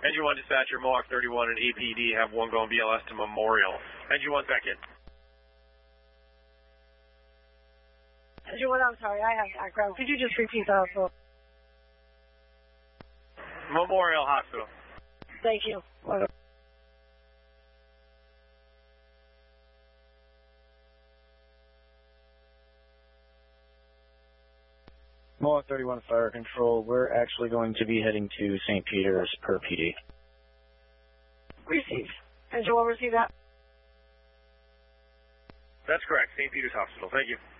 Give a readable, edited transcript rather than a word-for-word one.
Engine 1 dispatcher, Mohawk 31 and APD have one going BLS to Memorial. Engine 1 back in. Engine 1, I'm sorry, I have background. Could you just repeat that? Memorial Hospital. Thank you. Mohawk 31 Fire Control, we're actually going to be heading to St. Peter's per PD. Received. Engine 1, receive that? That's correct, St. Peter's Hospital. Thank you.